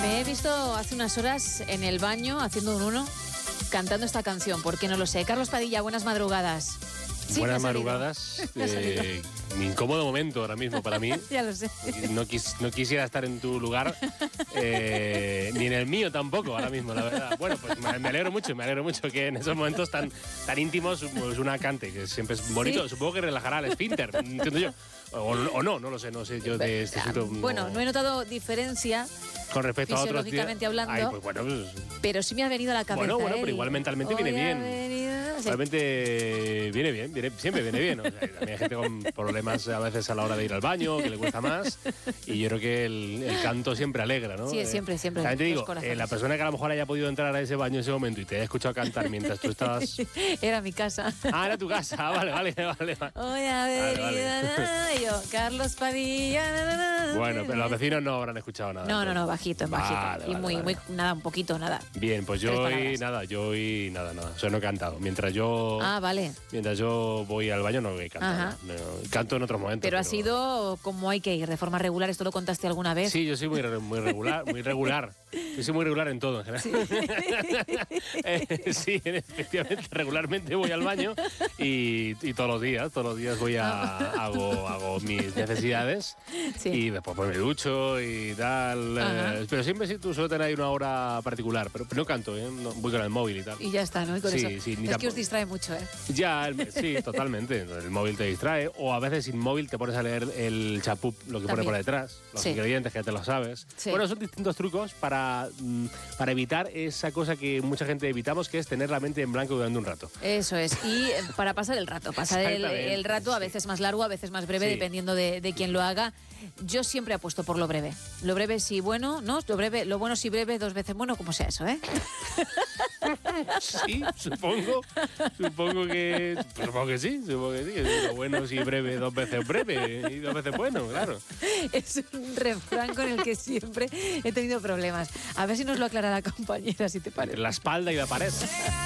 Me he visto hace unas horas en el baño haciendo un uno cantando esta canción, porque no lo sé. Carlos Padilla, buenas madrugadas. Sí, buenas madrugadas. Mi incómodo momento ahora mismo para mí. Ya lo sé. No quisiera estar en tu lugar, ni en el mío tampoco ahora mismo, la verdad. Bueno, pues me alegro mucho que en esos momentos tan íntimos pues una cante, que siempre es bonito. ¿Sí? Supongo que relajará el esfínter, entiendo yo. O no lo sé yo de este sitio. Bueno, no he notado diferencia con respecto a otros días. Fisiológicamente hablando. Ay, pues bueno, pues, pero sí me ha venido a la cabeza. Bueno, pero igual mentalmente viene bien. Realmente viene bien, siempre viene bien. O sea, también hay gente con problemas a veces a la hora de ir al baño, que le cuesta más. Y yo creo que el canto siempre alegra, ¿no? Sí, siempre. También te digo, la persona que a lo mejor haya podido entrar a ese baño en ese momento y te haya escuchado cantar mientras tú estabas... Era mi casa. Ah, era tu casa. Vale. Hoy ha venido yo, Carlos Padilla. Bueno, pero los vecinos no habrán escuchado nada. No, bajito. Vale, y muy, nada, un poquito, nada. Bien, pues yo hoy nada. O sea, no he cantado. Mientras yo voy al baño no he cantado. No, canto en otros momentos. Pero ha sido como hay que ir, de forma regular. ¿Esto lo contaste alguna vez? Sí, yo soy muy regular. Yo soy muy regular en todo, en general. Sí, efectivamente, regularmente voy al baño y todos los días voy hago mis necesidades y después pues me ducho y tal. Pero siempre sí, tú suelo tener ahí una hora particular, pero no canto, no, voy con el móvil y tal. Y ya está, ¿no? Y con eso. Sí, es que os distrae mucho, ¿eh? Ya, sí, totalmente. El móvil te distrae, o a veces sin móvil te pones a leer el chapup, lo que pone por detrás, los ingredientes que ya te lo sabes. Sí. Bueno, son distintos trucos para evitar esa cosa que mucha gente evitamos, que es tener la mente en blanco durante un rato. Eso es, y para pasar el rato, el rato a veces más largo, a veces más breve, dependiendo de quién lo haga. Yo siempre apuesto por lo breve. Lo breve sí bueno, ¿no? Lo bueno sí breve, 2 veces bueno, como sea eso, ¿eh? Sí, supongo que sí. Lo bueno sí breve, 2 veces breve y 2 veces bueno, claro. Es un refrán con el que siempre he tenido problemas. A ver si nos lo aclara la compañera, si te parece. La espalda y la pared.